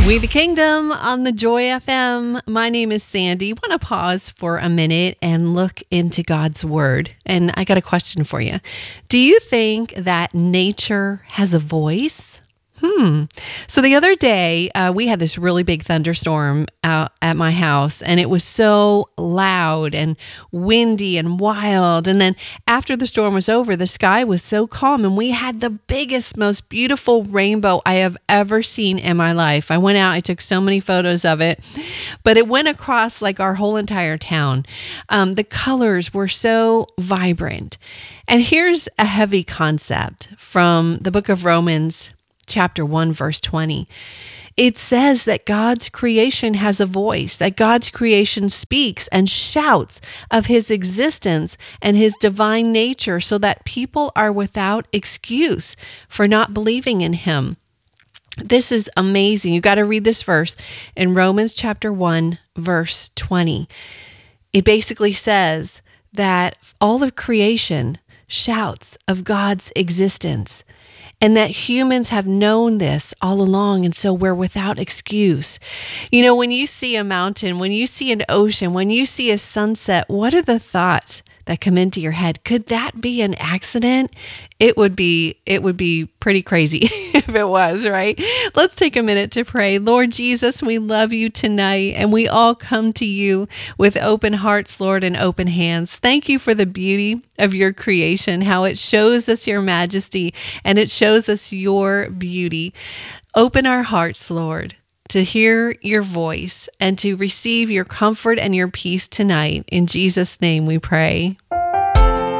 We the Kingdom on the Joy FM. My name is Sandy. Want to pause for a minute and look into God's Word. And I got a question for you. Do you think that nature has a voice? So the other day, we had this really big thunderstorm out at my house, and it was so loud and windy and wild. And then after the storm was over, the sky was so calm, and we had the biggest, most beautiful rainbow I have ever seen in my life. I went out, I took so many photos of it, but it went across like our whole entire town. The colors were so vibrant. And here's a heavy concept from the book of Romans, chapter 1, verse 20. It says that God's creation has a voice, that God's creation speaks and shouts of his existence and his divine nature so that people are without excuse for not believing in him. This is amazing. You got to read this verse in Romans chapter 1, verse 20. It basically says that all of creation shouts of God's existence, and that humans have known this all along, and so we're without excuse. You know, when you see a mountain, when you see an ocean, when you see a sunset, what are the thoughts that come into your head? Could that be an accident? It would be pretty crazy if it was, right? Let's take a minute to pray. Lord Jesus, we love you tonight, and we all come to you with open hearts, Lord, and open hands. Thank you for the beauty of your creation, how it shows us your majesty and it shows us your beauty. Open our hearts, Lord, to hear your voice and to receive your comfort and your peace tonight. In Jesus' name we pray.